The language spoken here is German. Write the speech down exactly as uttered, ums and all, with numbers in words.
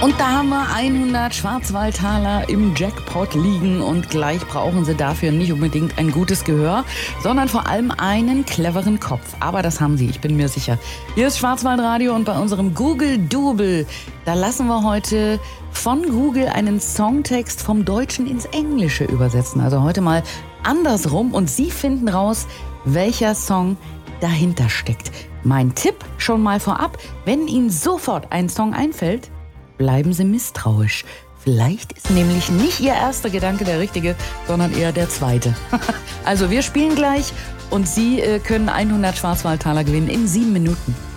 Und da haben wir hundert Schwarzwaldtaler im Jackpot liegen und gleich brauchen Sie dafür nicht unbedingt ein gutes Gehör, sondern vor allem einen cleveren Kopf. Aber das haben Sie, ich bin mir sicher. Hier ist Schwarzwaldradio und bei unserem Google Double, da lassen wir heute von Google einen Songtext vom Deutschen ins Englische übersetzen. Also heute mal andersrum und Sie finden raus, welcher Song dahinter steckt. Mein Tipp schon mal vorab, wenn Ihnen sofort ein Song einfällt, bleiben Sie misstrauisch. Vielleicht ist nämlich nicht Ihr erster Gedanke der richtige, sondern eher der zweite. Also wir spielen gleich und Sie äh, können hundert Schwarzwaldtaler gewinnen in sieben Minuten.